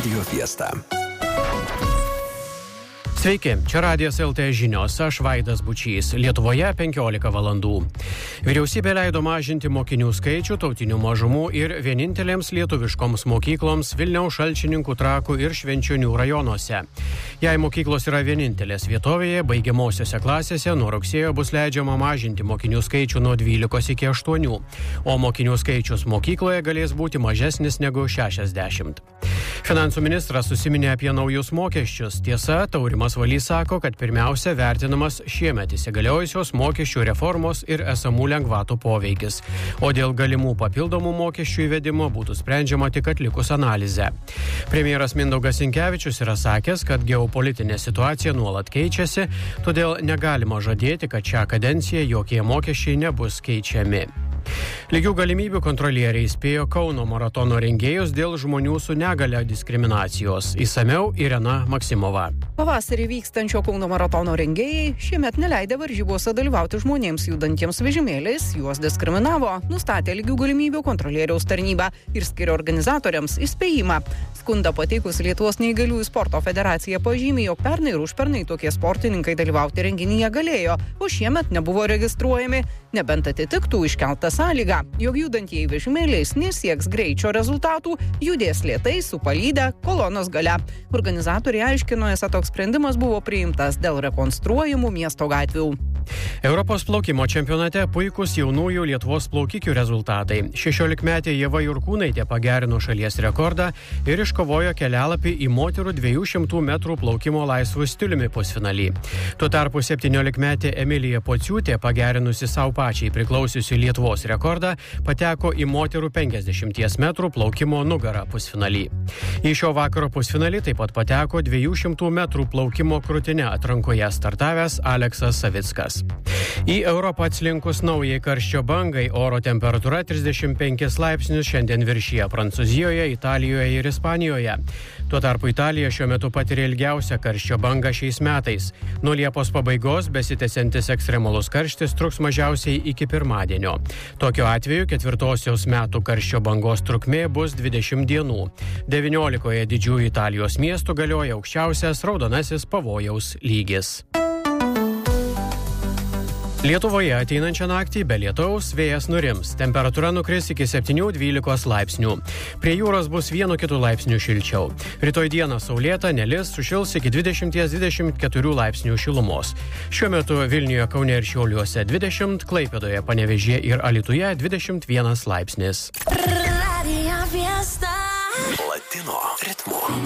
Radio Fiesta. Sveiki, čia Radijas LT žinios, aš Vaidas Bučys. Lietuvoje 15 valandų. Vyriausybė leido mažinti mokinių skaičių tautinių mažumų ir vienintelėms lietuviškoms mokykloms Vilniaus, Šalčininkų, Trakų ir Švenčionių rajonuose. Jei mokyklos yra vienintelės vietovėje, baigiamosiose klasėse nuo rugsėjo bus leidžiama mažinti mokinių skaičių nuo 12 iki 8, o mokinių skaičius mokykloje galės būti mažesnis negu 60. Finansų ministras užsiminė apie naujus mokesčius. Tiesa, Taurimas Valys sako, kad pirmiausia vertinamas šiemet įsigaliojusios mokesčių reformos ir esamų lengvatų poveikis, o dėl galimų papildomų mokesčių įvedimo būtų sprendžiama tik atlikus analizę. Premjeras Mindaugas Sinkevičius yra sakęs, kad geopolitinė situacija nuolat keičiasi, todėl negalima žadėti, kad šią kadenciją jokie mokesčiai nebus keičiami. Lygių galimybių kontrolieriai įspėjo Kauno maratono rengėjus dėl žmonių su negalia diskriminacijos. Įsamiau Irena Maksimova. Pavasarį vykstančio Kauno maratono rengėjai šiemet neleidę varžybose dalyvauti žmonėms judantiems vežimėliais, juos diskriminavo, nustatė lygių galimybių kontrolieriaus tarnybą ir skiria organizatoriams įspėjimą. Skundą pateikus Lietuvos neįgaliųjų sporto federacija pažymė, jog pernai ir užpernai tokie sportininkai dalyvauti renginyje galėjo, o šiemet nebuvo registruojami, nebent atitiktų iškeltą sąlygą, jog judantieji vežimėliais nesieks greičio rezultatų, judės lėtai su palyda kolonos gale. Organizatoriai aiškino, esą toks sprendimas buvo priimtas dėl rekonstruojamų miesto gatvių. Europos plaukimo čempionate puikus jaunųjų Lietuvos plaukikių rezultatai. 16-metė Ieva Jurkūnaitė pagerino šalies rekordą ir iškovojo kelialapį į moterų 200 metrų plaukimo laisvu stiliumi pusfinalį. Tuo tarpu 17-metė Emilija Pociūtė, pagerinusi savo pačiai priklausiusi Lietuvos rekordą, pateko į moterų 50 metrų plaukimo nugarą pusfinalį. Į šio vakaro pusfinalį taip pat pateko 200 metrų plaukimo krūtine atrankoje startavęs Aleksas Savickas. Į Europą atslinkus naujai karščio bangai, oro temperatūra 35 laipsnius šiandien viršija Prancūzijoje, Italijoje ir Ispanijoje. Tuo tarpu Italija šiuo metu patiria ilgiausią karščio bangą šiais metais. Nuo Liepos pabaigos besitęsiantis ekstremalus karštis truks mažiausiai iki pirmadienio. Tokiu atveju 4-osios metų karščio bangos trukmė bus 20 dienų. 19 didžiųjų Italijos miestų galioja aukščiausias raudonasis pavojaus lygis. Lietuvoje ateinančią naktį be lietaus vėjas nurims. Temperatūra nukris iki 7-12 laipsnių. Prie jūros bus 1-2 laipsnių šilčiau. Rytoj dieną saulėta, nelis, sušils iki 20-24 laipsnių šilumos. Šiuo metu Vilniuje, Kaune ir Šiauliuose 20, Klaipėdoje, Panevėžyje ir Alytuje 21 laipsnis. Latino ritmo.